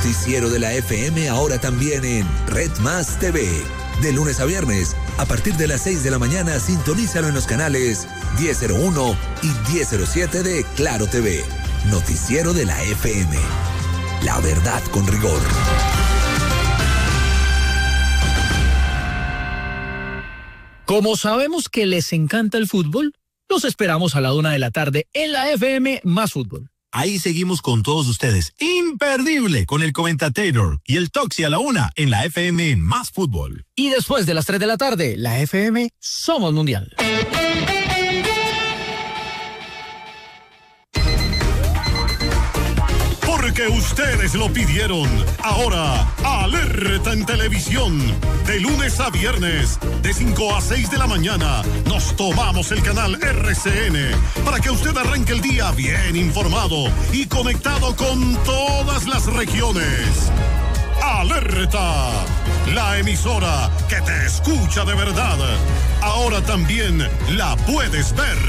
noticiero de la FM ahora también en Red Más TV. De lunes a viernes, a partir de las 6 de la mañana, sintonízalo en los canales 1001 y 1007 de Claro TV. Noticiero de la FM. La verdad con rigor. Como sabemos que les encanta el fútbol, los esperamos a la 1 de la tarde en la FM Más Fútbol. Ahí seguimos con todos ustedes. Imperdible con el Comentator y el Toxi a la 1 en la FM Más Fútbol. Y después de las 3 de la tarde, la FM Somos Mundial. Porque ustedes lo pidieron. Ahora, Alerta en Televisión. De lunes a viernes, de 5 a 6 de la mañana, nos tomamos el canal RCN para que usted arranque el día bien informado y conectado con todas las regiones. Alerta, la emisora que te escucha de verdad. Ahora también la puedes ver.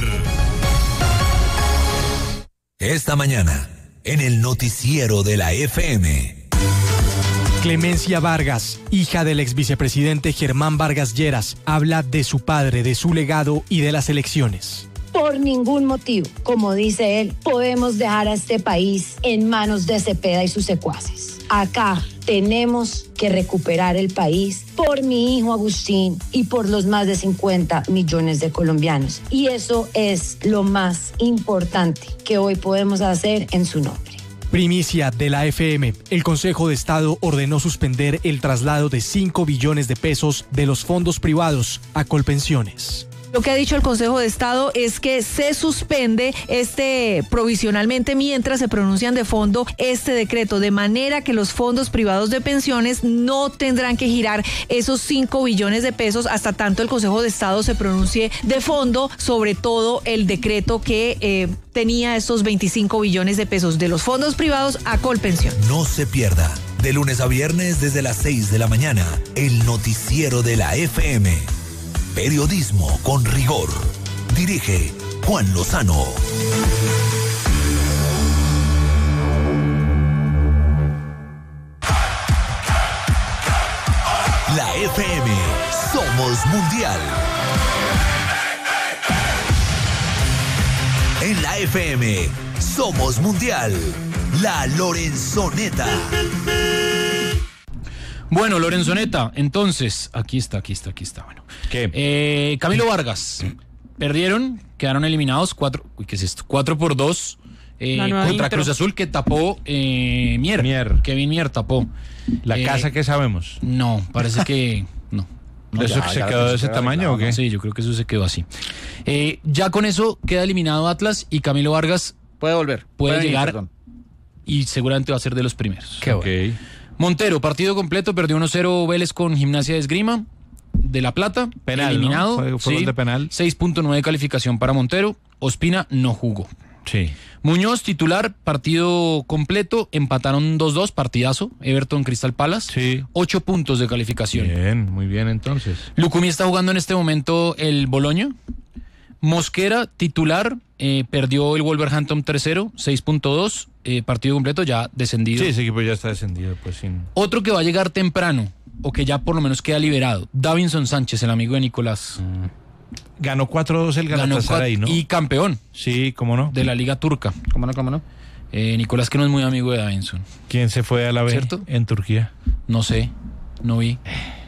Esta mañana, en el noticiero de la FM. Clemencia Vargas, hija del ex vicepresidente Germán Vargas Lleras, habla de su padre, de su legado y de las elecciones. Por ningún motivo, como dice él, podemos dejar a este país en manos de Cepeda y sus secuaces. Acá tenemos que recuperar el país por mi hijo Agustín y por los más de 50 millones de colombianos. Y eso es lo más importante que hoy podemos hacer en su nombre. Primicia de la FM. El Consejo de Estado ordenó suspender el traslado de 5 billones de pesos de los fondos privados a Colpensiones. Lo que ha dicho el Consejo de Estado es que se suspende provisionalmente mientras se pronuncian de fondo este decreto, de manera que los fondos privados de pensiones no tendrán que girar esos 5 billones de pesos hasta tanto el Consejo de Estado se pronuncie de fondo sobre todo el decreto que tenía estos 25 billones de pesos de los fondos privados a Colpensión. No se pierda, de lunes a viernes desde las 6 de la mañana, el noticiero de la FM. Periodismo con rigor. Dirige Juan Lozano. La FM Somos Mundial. En la FM Somos Mundial. La Lorenzoneta. Bueno, Lorenzoneta, entonces, aquí está. Bueno. ¿Qué? Camilo Vargas. Perdieron, quedaron eliminados 4-2 contra Cruz Azul, que tapó Mier. Kevin Mier tapó. ¿La casa qué sabemos? No, parece que no. ¿Eso se quedó de ese tamaño o qué? Sí, yo creo que eso se quedó así. Ya con eso queda eliminado Atlas y Camilo Vargas puede volver. Puede llegar y seguramente va a ser de los primeros. Qué bueno. Montero, partido completo, perdió 1-0 Vélez con Gimnasia de Esgrima de La Plata. Penal, eliminado. ¿no? Fue gol de penal. 6.9 de calificación para Montero. Ospina no jugó. Sí. Muñoz, titular, partido completo, empataron 2-2, partidazo, Everton Crystal Palace. Sí. 8 puntos de calificación. Bien, muy bien entonces. Lucumí está jugando en este momento el Boloña. Mosquera, titular, perdió el Wolverhampton 3-0, 6.2, partido completo, ya descendido. Sí, ese equipo ya está descendido, pues sin... Otro que va a llegar temprano, o que ya por lo menos queda liberado, Davinson Sánchez, el amigo de Nicolás. Ganó 4-2 el Galatasaray, ¿no? Y campeón. Sí, ¿cómo no? De la Liga Turca. ¿Cómo no? Nicolás, que no es muy amigo de Davinson. ¿Quién se fue a la B? ¿Cierto? En Turquía. No sé, no vi.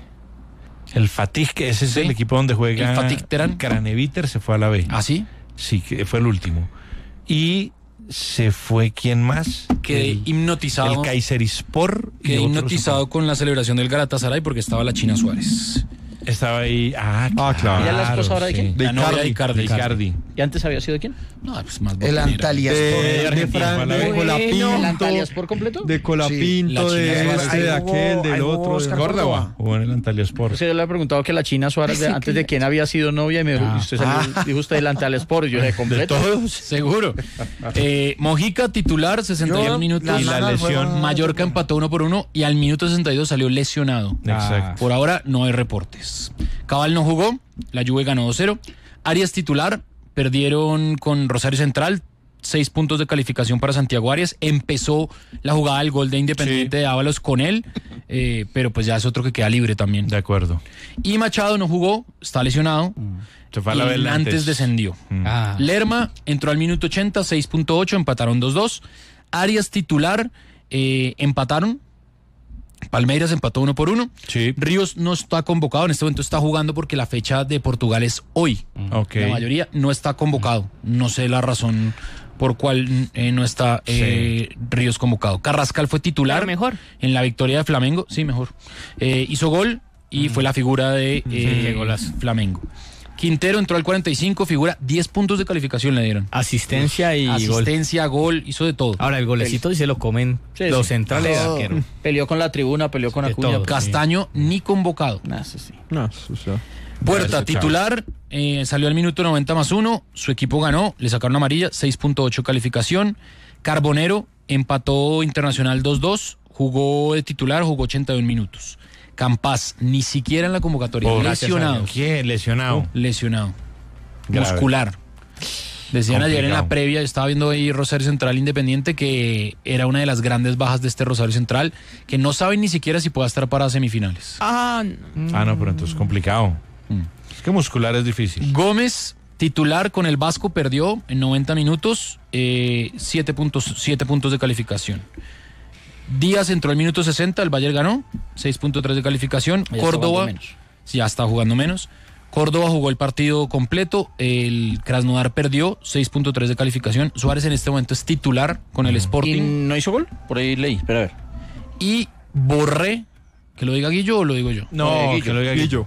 El Fatih, que ese es el equipo donde juega. El Fatih Teherán. Craneviter se fue a la B. ¿Ah, sí? Sí, que fue el último. Y se fue, ¿quién más? Quedé hipnotizado. El Kayserispor. Quedé hipnotizado con la celebración del Galatasaray porque estaba la China Suárez. Estaba ahí. Claro. ¿Y ya la esposa ahora de quién? De Icardi. ¿Y antes había sido de quién? No, pues más el Antalyaspor de Colapinto. ¿El Antalyaspor completo? De Colapinto, de aquel, del otro. De Córdoba. O en el Antalyaspor. Yo le he preguntado que la China Suárez, antes de quién había sido novia, y me dijo usted el Antalyaspor, y yo le completo. De todos, seguro. Mojica, titular, 61 minutos. Y la lesión. Mallorca empató 1-1 y al minuto 62 salió lesionado. Exacto. Por ahora no hay reportes. Cabal no jugó, la Juve ganó 2-0. Arias titular, perdieron con Rosario Central 6 puntos de calificación para Santiago Arias. Empezó la jugada del gol de Independiente de Ábalos con él, pero pues ya es otro que queda libre también. De acuerdo. Y Machado no jugó, está lesionado. Se fue a la vela antes descendió. Lerma entró al minuto 80, 6.8, empataron 2-2. Arias titular, empataron. Palmeiras empató 1-1. Sí. Ríos no está convocado, en este momento está jugando porque la fecha de Portugal es hoy. Okay. La mayoría no está convocado. No sé la razón por cual no está Ríos convocado. Carrascal fue titular en la victoria de Flamengo. Sí, mejor. Hizo gol y fue la figura de Flamengo. Quintero entró al 45, figura 10 puntos de calificación le dieron. Asistencia y gol, hizo de todo. Ahora el golecito sí se lo comen los centrales de arquero. Peleó con la tribuna, peleó con Acuña. Todo, Castaño ni convocado. Puerta titular, salió al minuto 90+1, su equipo ganó, le sacaron amarilla, 6.8 calificación. Carbonero empató Internacional 2-2, jugó de titular, jugó 81 minutos. Campas, ni siquiera en la convocatoria. Lesionado. ¿Quién? Lesionado. Lesionado. Grave. Muscular. Decían ayer en la Complicado. previa, estaba viendo ahí Rosario Central Independiente, que era una de las grandes bajas de este Rosario Central, que no saben ni siquiera si pueda estar para semifinales. No, pero entonces es complicado. Es que muscular es difícil. Gómez, titular con el Vasco, perdió en 90 minutos, 7 puntos de calificación. Díaz entró al minuto 60, el Bayern ganó, 6.3 de calificación. Córdoba, ya está jugando menos. Córdoba jugó el partido completo, el Krasnodar perdió, 6.3 de calificación. Suárez en este momento es titular con el Sporting. ¿Y no hizo gol? Por ahí leí, espera a ver. Y Borré, ¿que lo diga Guillo o lo digo yo? No, que lo diga Guillo.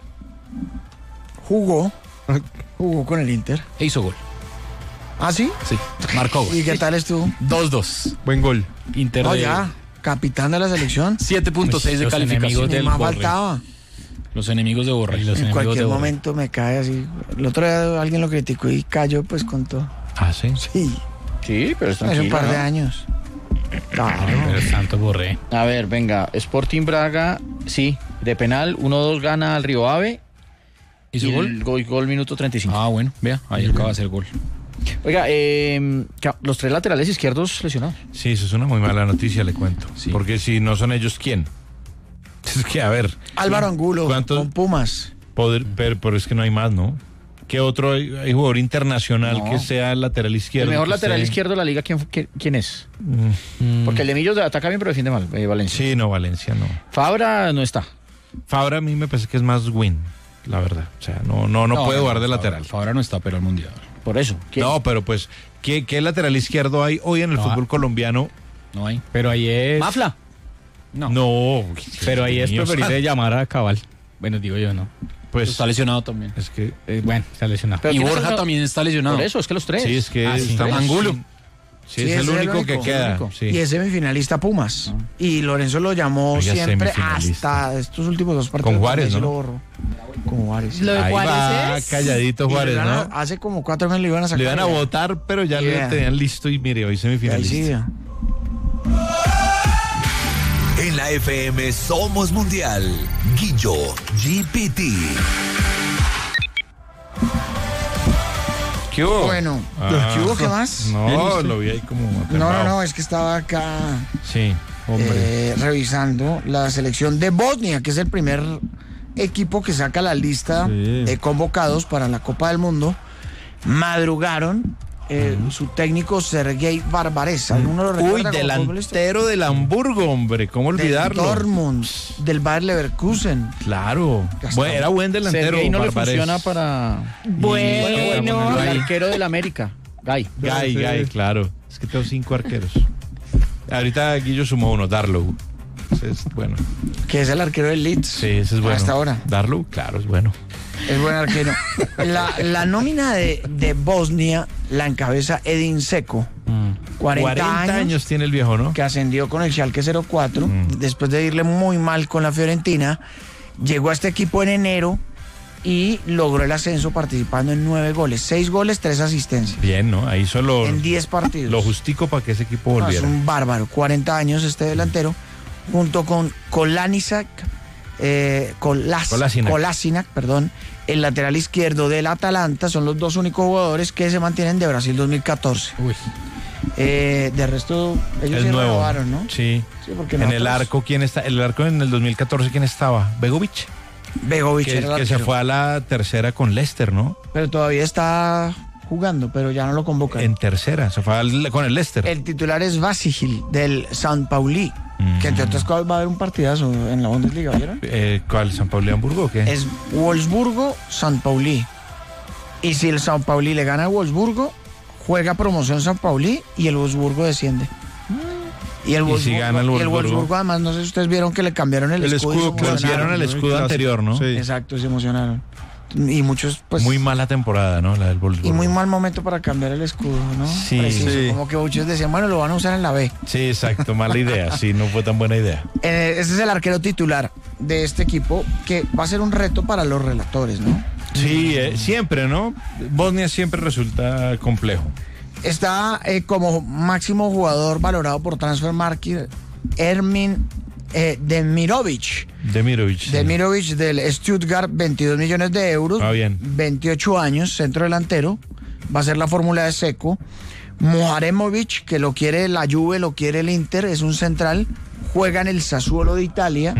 Jugó con el Inter. E hizo gol. ¿Ah, sí? Sí, marcó gol. ¿Y qué tal estuvo? 2-2. Buen gol. Inter No, de ya, capitán de la selección. 7.6 de calificación. Ni más faltaba. Los enemigos de Borré. En cualquier momento me cae así. El otro día alguien lo criticó y cayó pues con todo. ¿Ah, sí? Sí, pero está hace un par de años. Claro. Pero santo Borré. A ver, venga, Sporting Braga, sí, de penal, 1-2 gana al Río Ave. ¿Hizo gol? Gol minuto 35. Ah, bueno, vea, ahí acaba de hacer gol. Oiga, los 3 laterales izquierdos lesionados. Sí, eso es una muy mala noticia, le cuento. Sí. Porque si no son ellos, ¿quién? Es que, a ver. Álvaro Angulo, con Pumas. Pero es que no hay más, ¿no? ¿Qué otro hay jugador internacional que sea lateral izquierdo? El mejor lateral izquierdo de la liga, ¿quién es? Porque el de Millos ataca bien, pero defiende mal, Valencia. Sí, no, Valencia no. Fabra no está. Fabra a mí me parece que es más win, la verdad. O sea, no puede jugar de lateral. Fabra no está, pero al Mundial. Por eso. No, pero pues, ¿qué lateral izquierdo hay hoy en el fútbol colombiano? No hay. Pero ahí es... Mafla. No. Pero ahí es preferible llamar a Cabal. Bueno, digo yo, ¿no? Pues está lesionado también. Es que... bueno, está lesionado. Pero y Borja también está lesionado. Por eso, es que los 3. Sí, es que estamos... Angulo. Sí, es el único que queda. Sí. Y es semifinalista Pumas. Y Lorenzo lo llamó siempre hasta estos últimos 2 partidos. Con Juárez, ¿no? Lo borró. Con Juárez. Lo de Ahí Juárez va, es... calladito Juárez, ¿no? Hace como 4 meses le iban a sacar. Le iban a votar, pero ya lo tenían listo y mire, hoy semifinalista. En la FM Somos Mundial. Guillo GPT. ¿Qué hubo? Bueno, ¿qué hubo? ¿Qué más? No, lo vi ahí como aterrado. No, es que estaba acá Sí, hombre. revisando la selección de Bosnia, que es el primer equipo que saca la lista de convocados para la Copa del Mundo. Madrugaron su técnico Sergei Barbaresa. ¿Uno lo recuerda? Uy, delantero del Hamburgo, hombre, ¿cómo olvidarlo? Del Dortmund, del Bayer Leverkusen. Claro, bueno, era buen delantero. Sergei no Barbaresa. le funciona para... Bueno. El arquero del América, Gay, claro. Es que tengo 5 arqueros. Ahorita Guillo sumó uno, Darlow. Ese es bueno. Que es el arquero del Leeds. Sí, ese es bueno. Hasta ahora. Darlow, claro, es bueno. Es buen arquero. La nómina de Bosnia la encabeza Edin Dzeko. 40 años tiene el viejo, ¿no? Que ascendió con el Schalke 04 después de irle muy mal con la Fiorentina. Llegó a este equipo en enero y logró el ascenso participando en 9 goles. 6 goles, 3 asistencias. Bien, ¿no? Ahí solo... En 10 partidos. Lo justico para que ese equipo volviera. Es un bárbaro. 40 años este delantero, junto con Kolasinac, perdón, el lateral izquierdo del Atalanta. Son los 2 únicos jugadores que se mantienen de Brasil 2014. De resto, ellos Es se nuevo. renovaron, ¿no? Sí. Sí, porque En el nosotros- arco, ¿quién está? El arco en el 2014, ¿quién estaba? Begovic. Begovic Que, era el que se arquero. fue a la tercera con Leicester, ¿no? Pero todavía está jugando, pero ya no lo convocan. En tercera, se fue con el Leicester. El titular es Vasigil, del San Pauli, que entre otras cosas va a haber un partidazo en la Bundesliga, ¿vieron? ¿Cuál? ¿San Pablo de Hamburgo o qué? Es Wolfsburgo-San Pauli. Y si el San Pauli le gana a Wolfsburgo, juega promoción San Pauli y el Wolfsburgo desciende. Y el Y si gana el Wolfsburgo. Wolfsburgo, además, no sé si ustedes vieron que le cambiaron el escudo. y se Cambiaron emocionaron. el escudo anterior, ¿no? Exacto, se emocionaron. Y muchos, pues... Muy mala temporada, ¿no? La del Wolfsburgo. Y muy mal momento para cambiar el escudo, ¿no? Sí, Preciso, sí. como que muchos decían, bueno, lo van a usar en la B. Sí, exacto, mala idea. Sí, no fue tan buena idea. Ese es el arquero titular de este equipo, que va a ser un reto para los relatores, ¿no? Sí, siempre, ¿no? Bosnia siempre resulta complejo. Está como máximo jugador valorado por Transfer Market, Ermin Demirovic. Demirovic. Sí. Demirovic del Stuttgart, 22 millones de euros. Ah, bien. 28 años, centro delantero. Va a ser la fórmula de Seco. Muharemovic, que lo quiere la Juve, lo quiere el Inter, es un central. Juega en el Sassuolo de Italia.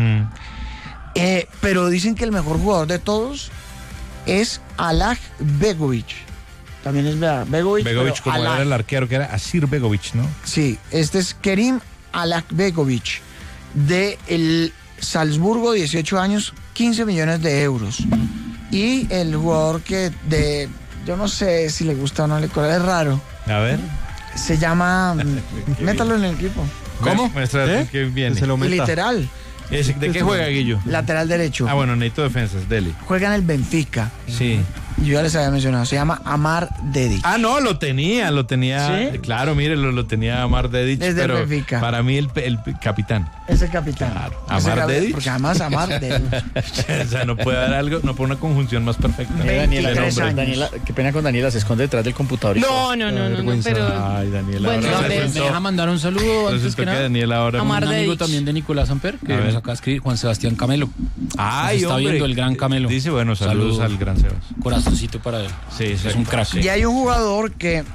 Pero dicen que el mejor jugador de todos es Alaj Begovic. También es Begovic. Begovic, pero como Alaj. era el arquero, que era Asir Begovic, ¿no? Sí, este es Kerim Alakbegovic de el Salzburgo, 18 años, 15 millones de euros. Y el jugador yo no sé si le gusta o no, es raro. A ver. Se llama, métalo en el equipo. ¿Cómo? Muestra que viene. Y literal. ¿De qué juega, Guillo? Lateral derecho. Ah, bueno, necesito defensas, dele. Juega en el Benfica. Sí. Yo ya les había mencionado, se llama Amar Dedic. Ah, no, lo tenía. ¿Sí? Claro, mire, lo tenía Amar Dedic, Desde el pero Benfica. para mí el capitán. Es el capitán. Claro. Ese Amar Dedic. Porque además Amar Dedic. O sea, no puede haber algo, no puede una conjunción más perfecta. Daniela, 23 años. Daniela, qué pena con Daniela, se esconde detrás del computador. y todo. No, pero... Ay, Daniela. Bueno, ahora ¿Me Andrés. deja mandar un saludo antes resultó que nada? Daniela ahora Amar Un amigo Dedic. también de Nicolás Samper, que A ver. nos acaba de escribir, Juan Sebastián Camelo. Ay, Nos está hombre. viendo el gran Camelo. Dice, bueno, saludos al gran Sebas. Corazoncito para él. Sí, Es un crack. Y hay un jugador que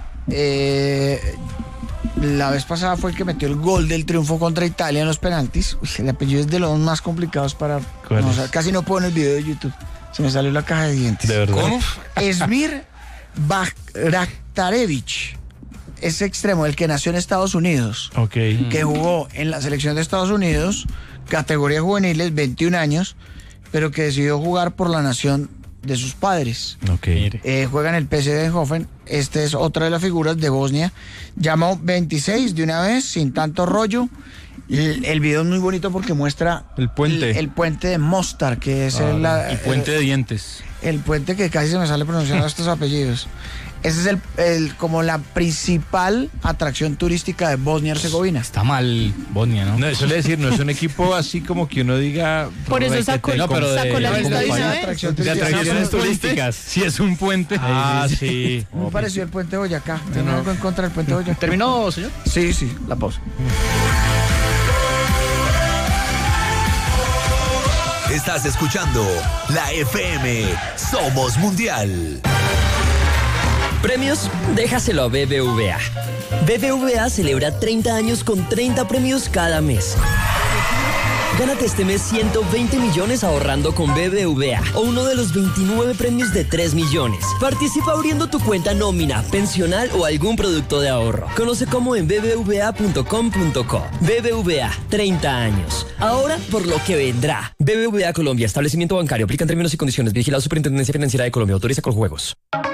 la vez pasada fue el que metió el gol del triunfo contra Italia en los penaltis. Uy, el apellido es de los más complicados para... ¿Cuál no, es? o sea, casi no puedo en el video de YouTube. Se me salió la caja de dientes. De verdad. ¿Cómo? Esmir Bakhtarevich. Es extremo, el que nació en Estados Unidos. Ok. Que jugó en la selección de Estados Unidos, categoría juveniles, 21 años, pero que decidió jugar por la nación de sus padres. Ok. Juega en el PSV Eindhoven. Este es otra de las figuras de Bosnia. Llamó 26 de una vez, sin tanto rollo. El video es muy bonito porque muestra El puente. el puente de Mostar, que es El puente de dientes. el puente que casi se me sale pronunciando estos apellidos. Ese es como la principal atracción turística de Bosnia-Herzegovina. Está mal Bosnia, ¿no? No, eso es decir, no es un equipo así como que uno diga. Por eso sacó, requete, como- sacó la de- lista de Como una vez. atracción de turística. atracciones turísticas. Si es un puente. Ah, sí. Me pareció el puente de Boyacá. ¿Tiene algo en contra del puente de Boyacá? ¿Terminó, señor? Sí, sí. La pausa. Estás escuchando la FM Somos Mundial. Premios, déjaselo a BBVA. BBVA celebra 30 años con 30 premios cada mes. Gánate este mes 120 millones ahorrando con BBVA o uno de los 29 premios de 3 millones. Participa abriendo tu cuenta nómina, pensional o algún producto de ahorro. Conoce cómo en bbva.com.co. BBVA, 30 años. Ahora por lo que vendrá. BBVA Colombia, establecimiento bancario. Aplican términos y condiciones. Vigilado Superintendencia Financiera de Colombia. Autoriza con juegos.